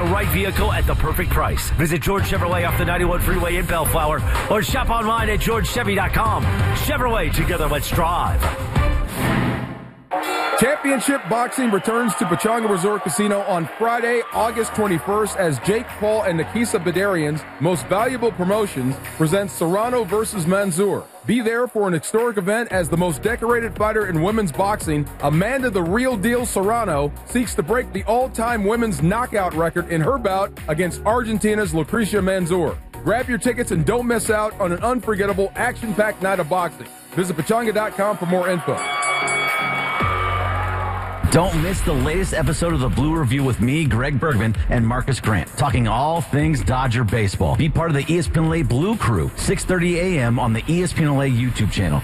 right vehicle at the perfect price. Visit George Chevrolet off the 91 freeway in Bellflower or shop online at georgechevy.com. Chevrolet, together let's drive. Championship Boxing returns to Pechanga Resort Casino on Friday, August 21st as Jake Paul and Nikisa Badarian's Most Valuable Promotions presents Serrano versus Mansour. Be there for an historic event as the most decorated fighter in women's boxing, Amanda the Real Deal Serrano, seeks to break the all-time women's knockout record in her bout against Argentina's Lucrecia Mansour. Grab your tickets and don't miss out on an unforgettable, action-packed night of boxing. Visit Pechanga.com for more info. Don't miss the latest episode of the Blue Review with me, Greg Bergman, and Marcus Grant, talking all things Dodger baseball. Be part of the ESPN LA Blue Crew, 6:30 a.m. on the ESPN LA YouTube channel.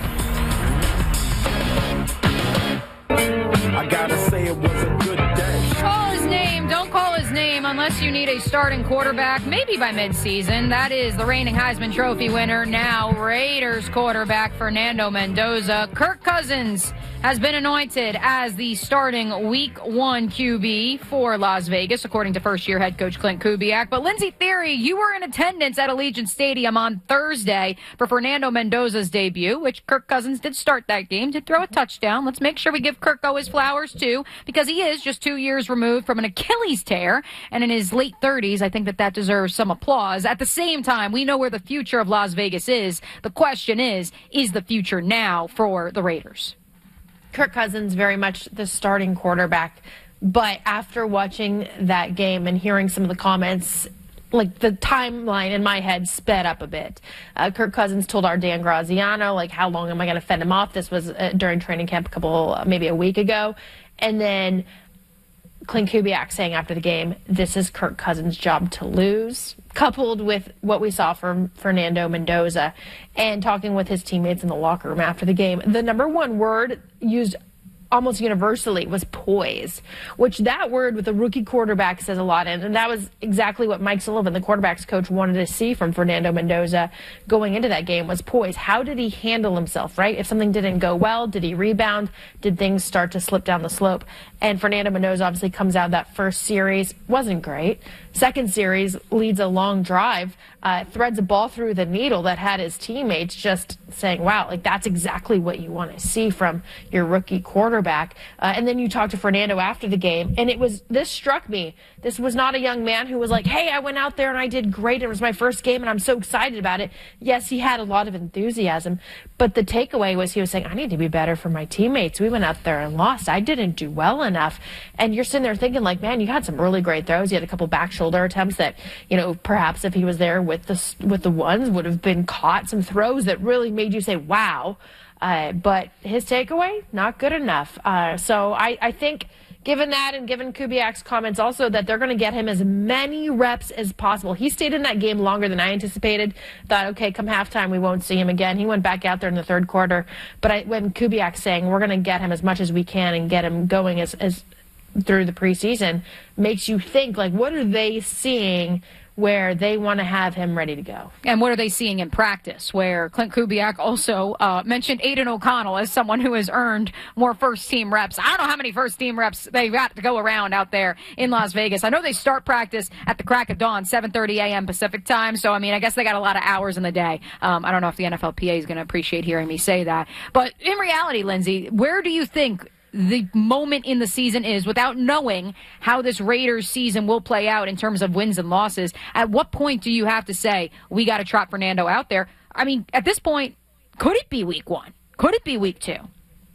I gotta say it was a good day. Call his name. Don't call his name unless you need a starting quarterback, maybe by midseason. That is the reigning Heisman Trophy winner, now Raiders quarterback Fernando Mendoza. Kirk Cousins has been anointed as the starting Week 1 QB for Las Vegas, according to first-year head coach Clint Kubiak. But, Lindsey Theory, you were in attendance at Allegiant Stadium on Thursday for Fernando Mendoza's debut, which Kirk Cousins did start that game, did throw a touchdown. Let's make sure we give Kirko his flowers, too, because he is just 2 years removed from an Achilles tear, and in his late 30s, I think that deserves some applause. At the same time, we know where the future of Las Vegas is. The question is the future now for the Raiders? Kirk Cousins very much the starting quarterback, but after watching that game and hearing some of the comments, like the timeline in my head sped up a bit. Kirk Cousins told our Dan Graziano, like, how long am I going to fend him off? This was during training camp maybe a week ago. And then Clint Kubiak saying after the game, this is Kirk Cousins' job to lose, coupled with what we saw from Fernando Mendoza and talking with his teammates in the locker room after the game. The number one word used almost universally was poise, which that word with a rookie quarterback says a lot. And that was exactly what Mike Sullivan, the quarterback's coach, wanted to see from Fernando Mendoza going into that game was poise. How did he handle himself, right? If something didn't go well, did he rebound? Did things start to slip down the slope? And Fernando Mendoza obviously comes out that first series, wasn't great. Second series leads a long drive, threads a ball through the needle that had his teammates just saying, wow, like that's exactly what you want to see from your rookie quarterback. And then you talk to Fernando after the game, and this struck me. This was not a young man who was like, hey, I went out there and I did great. It was my first game and I'm so excited about it. Yes, he had a lot of enthusiasm, but the takeaway was he was saying, I need to be better for my teammates. We went out there and lost. I didn't do well enough. And you're sitting there thinking like, man, you had some really great throws. You had a couple back shoulder attempts that, perhaps if he was there with the ones would have been caught, some throws that really made you say, wow. But his takeaway, not good enough. So I think given that and given Kubiak's comments also that they're going to get him as many reps as possible. He stayed in that game longer than I anticipated. Thought, okay, come halftime, we won't see him again. He went back out there in the third quarter. But when Kubiak's saying we're going to get him as much as we can and get him going as through the preseason, makes you think, like, what are they seeing where they want to have him ready to go? And what are they seeing in practice, where Clint Kubiak also mentioned Aiden O'Connell as someone who has earned more first-team reps. I don't know how many first-team reps they've got to go around out there in Las Vegas. I know they start practice at the crack of dawn, 7:30 a.m. Pacific time, so, I guess they got a lot of hours in the day. I don't know if the NFLPA is going to appreciate hearing me say that. But in reality, Lindsey, where do you think the moment in the season is, without knowing how this Raiders season will play out in terms of wins and losses? At what point do you have to say, we got to trot Fernando out there? At this point, could it be week 1? Could it be week 2?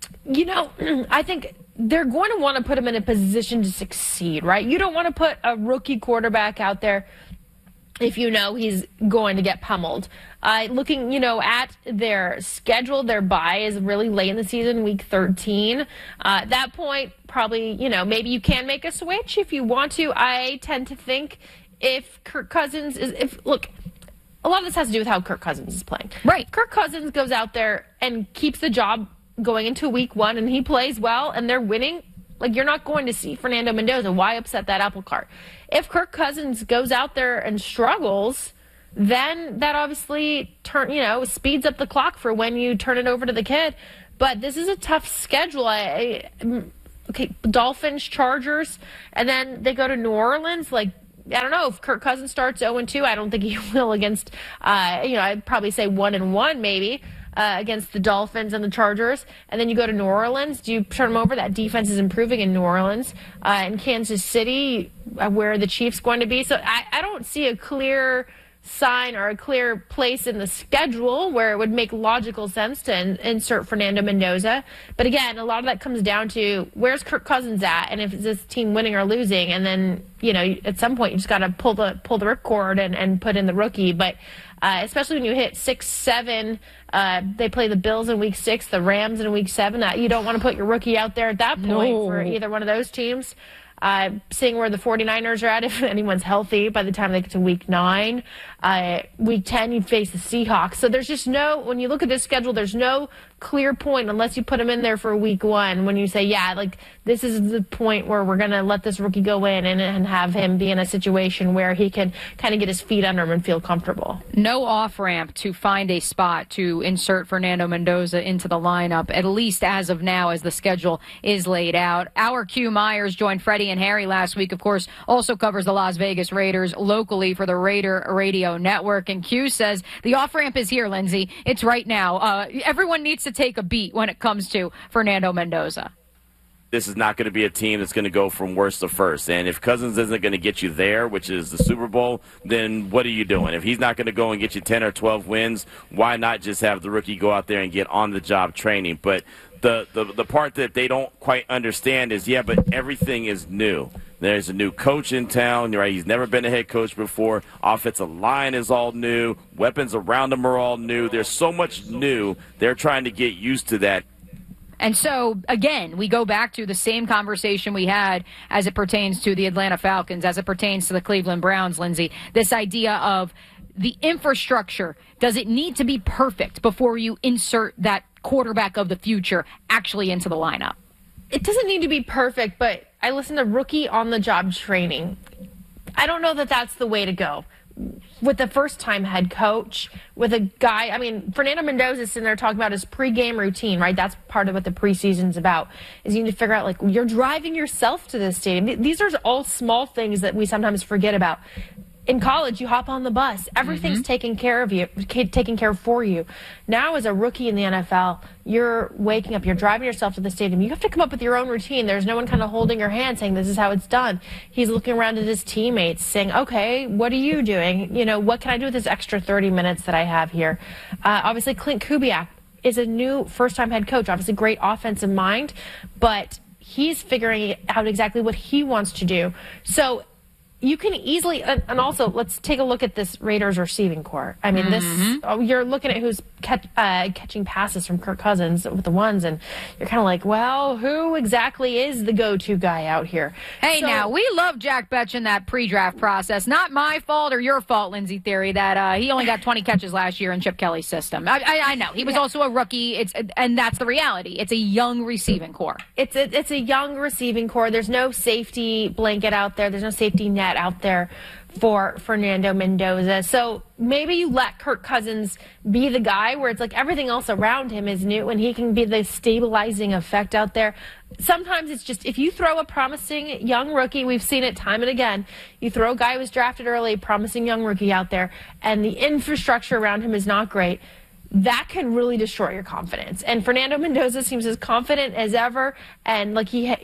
I think they're going to want to put him in a position to succeed, right? You don't want to put a rookie quarterback out there if you know he's going to get pummeled. Looking, at their schedule, their bye is really late in the season, week 13. At that point, probably, maybe you can make a switch if you want to. I tend to think if Kirk Cousins look, a lot of this has to do with how Kirk Cousins is playing. Right. Kirk Cousins goes out there and keeps the job going into week 1, and he plays well, and they're winning. Like, you're not going to see Fernando Mendoza. Why upset that apple cart? If Kirk Cousins goes out there and struggles, then that obviously speeds up the clock for when you turn it over to the kid. But this is a tough schedule. Okay, Dolphins, Chargers, and then they go to New Orleans. Like, I don't know if Kirk Cousins starts 0-2. I don't think he will against, I'd probably say 1-1 maybe against the Dolphins and the Chargers. And then you go to New Orleans. Do you turn them over? That defense is improving in New Orleans. In Kansas City, where the Chiefs going to be. So I don't see a clear sign or a clear place in the schedule where it would make logical sense to insert Fernando Mendoza. But again, a lot of that comes down to where's Kirk Cousins at, and if this team winning or losing, and then at some point you just got to pull the ripcord and put in the rookie. But especially when you hit 6-7, they play the Bills in week 6, the Rams in week 7. That you don't want to put your rookie out there at that point for either one of those teams. Seeing where the 49ers are at, if anyone's healthy by the time they get to week 9. Week 10, you face the Seahawks. So there's just when you look at this schedule, there's no clear point unless you put him in there for week 1 when you say, this is the point where we're going to let this rookie go in and have him be in a situation where he can kind of get his feet under him and feel comfortable. No off-ramp to find a spot to insert Fernando Mendoza into the lineup, at least as of now as the schedule is laid out. Our Q Myers joined Freddie and Harry last week, of course, also covers the Las Vegas Raiders locally for the Raider Radio Network. And Q says the off-ramp is here, Lindsay. It's right now. Everyone needs to take a beat when it comes to Fernando Mendoza. This is not going to be a team that's going to go from worst to first. And if Cousins isn't going to get you there, which is the Super Bowl, then what are you doing? If he's not going to go and get you 10 or 12 wins, why not just have the rookie go out there and get on-the-job training? But the part that they don't quite understand is, but everything is new. There's a new coach in town, right? He's never been a head coach before. Offensive line is all new. Weapons around him are all new. There's so much new. They're trying to get used to that. And so, again, we go back to the same conversation we had as it pertains to the Atlanta Falcons, as it pertains to the Cleveland Browns, Lindsay. This idea of the infrastructure. Does it need to be perfect before you insert that quarterback of the future actually into the lineup? It doesn't need to be perfect, but I listen to rookie on-the-job training. I don't know that that's the way to go. With the first-time head coach, with a guy, Fernando Mendoza is sitting there talking about his pregame routine, right? That's part of what the preseason's about, is you need to figure out, you're driving yourself to this stadium. These are all small things that we sometimes forget about. In college, you hop on the bus. Everything's taken care of for you. Now, as a rookie in the NFL, you're waking up, you're driving yourself to the stadium. You have to come up with your own routine. There's no one kind of holding your hand saying, this is how it's done. He's looking around at his teammates saying, okay, what are you doing? What can I do with this extra 30 minutes that I have here? Obviously, Clint Kubiak is a new first-time head coach. Obviously, great offensive mind, but he's figuring out exactly what he wants to do. So you can easily, and also let's take a look at this Raiders receiving core. You're looking at who's catching passes from Kirk Cousins with the ones, and you're kind of like, well, who exactly is the go-to guy out here? Now, we love Jack Betch in that pre-draft process. Not my fault or your fault, Lindsay Theory, that he only got 20 catches last year in Chip Kelly's system. I know. He was also a rookie, and that's the reality. It's a young receiving core. It's a young receiving core. There's no safety blanket out there. There's no safety net out there for Fernando Mendoza. So maybe you let Kirk Cousins be the guy where it's like everything else around him is new and he can be the stabilizing effect out there. Sometimes it's just if you throw a promising young rookie, we've seen it time and again, you throw a guy who was drafted early, promising young rookie out there, and the infrastructure around him is not great, that can really destroy your confidence. And Fernando Mendoza seems as confident as ever, and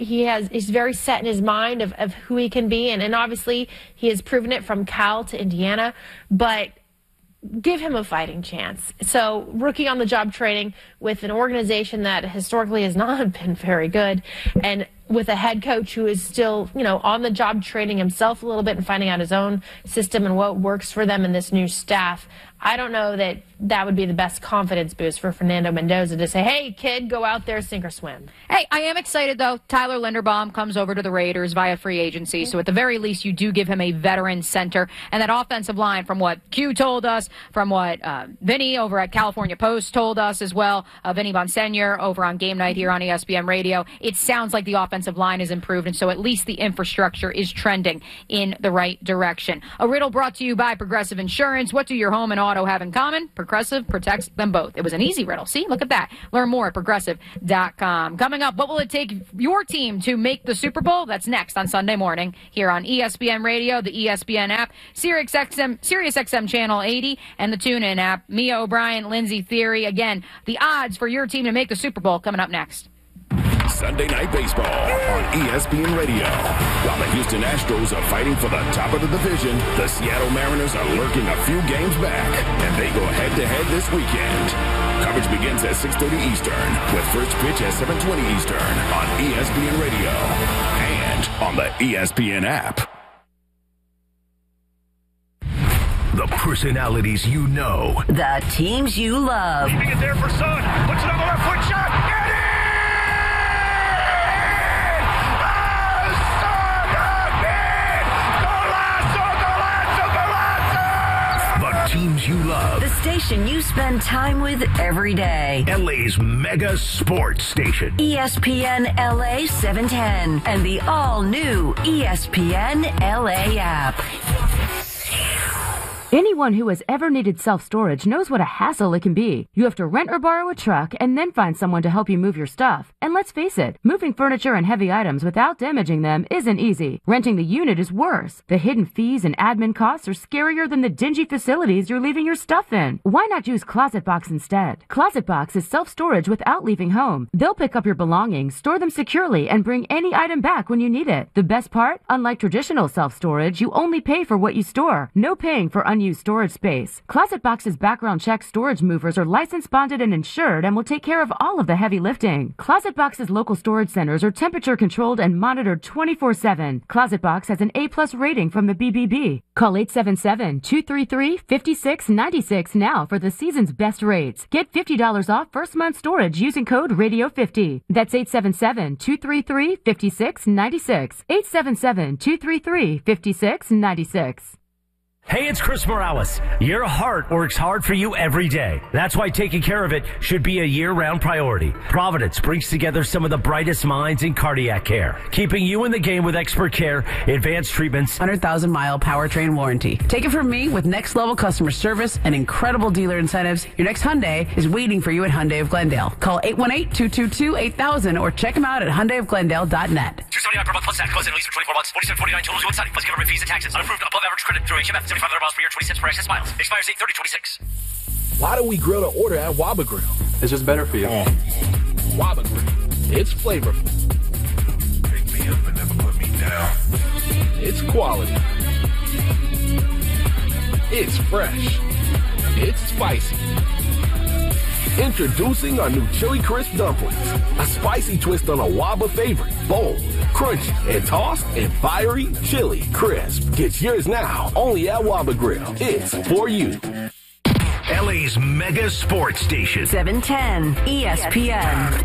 he's very set in his mind of who he can be, and obviously he has proven it from Cal to Indiana, but give him a fighting chance. So rookie on the job training with an organization that historically has not been very good, and with a head coach who is still, on the job training himself a little bit and finding out his own system and what works for them in this new staff. I don't know that would be the best confidence boost for Fernando Mendoza to say, hey, kid, go out there, sink or swim. Hey, I am excited, though. Tyler Linderbaum comes over to the Raiders via free agency. So at the very least, you do give him a veteran center. And that offensive line, from what Q told us, from what Vinny over at California Post told us as well, Vinny Bonsignor over on Game Night here on ESPN Radio, it sounds like the offensive offensive line is improved, and so at least the infrastructure is trending in the right direction. A riddle brought to you by Progressive Insurance. What do your home and auto have in common? Progressive protects them both. It was an easy riddle. See, look at that. Learn more at Progressive.com. Coming up, what will it take your team to make the Super Bowl? That's next on Sunday morning here on ESPN Radio, the ESPN app, SiriusXM Channel 80, and the TuneIn app. Mia O'Brien, Lindsey Theory. Again, the odds for your team to make the Super Bowl coming up next. Sunday Night Baseball on ESPN Radio. While the Houston Astros are fighting for the top of the division, the Seattle Mariners are lurking a few games back, and they go head-to-head this weekend. Coverage begins at 6:30 Eastern, with first pitch at 7:20 Eastern on ESPN Radio and on the ESPN app. The personalities you know. The teams you love. Leaving it there for Son. Puts it on the left foot shot. Get it! The teams you love. The station you spend time with every day. LA's mega sports station. ESPN LA 710 and the all-new ESPN LA app. Anyone who has ever needed self-storage knows what a hassle it can be. You have to rent or borrow a truck and then find someone to help you move your stuff. And let's face it, moving furniture and heavy items without damaging them isn't easy. Renting the unit is worse. The hidden fees and admin costs are scarier than the dingy facilities you're leaving your stuff in. Why not use ClosetBox instead? ClosetBox is self-storage without leaving home. They'll pick up your belongings, store them securely, and bring any item back when you need it. The best part? Unlike traditional self-storage, you only pay for what you store. No paying for unused storage space. ClosetBox's background check storage movers are licensed, bonded, and insured and will take care of all of the heavy lifting. ClosetBox's local storage centers are temperature controlled and monitored 24/7. ClosetBox has an A+ rating from the BBB. Call 877-233-5696 now for the season's best rates. Get $50 off first month storage using code RADIO50. That's 877-233-5696. 877-233-5696. Hey, it's Chris Morales. Your heart works hard for you every day. That's why taking care of it should be a year-round priority. Providence brings together some of the brightest minds in cardiac care, keeping you in the game with expert care, advanced treatments, 100,000-mile powertrain warranty. Take it from me, with next-level customer service and incredible dealer incentives, your next Hyundai is waiting for you at Hyundai of Glendale. Call 818-222-8000 or check them out at HyundaiofGlendale.net. $279 per month plus tax. Close in at least for 24 months. $47.49 total due exciting. Plus government fees and taxes. Unapproved above average credit through HMF. 7,500 miles per year. 20 cents per excess miles. Expires 8/30/26. Why do we grill to order at Waba Grill? It's just better for you. Waba Grill. It's flavorful. Pick me up and never put me down. It's quality. It's fresh. It's spicy. Introducing our new Chili Crisp Dumplings. A spicy twist on a Waba favorite. Bold, crunchy, and tossed in fiery chili crisp. Get yours now, only at Waba Grill. It's for you. LA's mega sports station. 710 ESPN.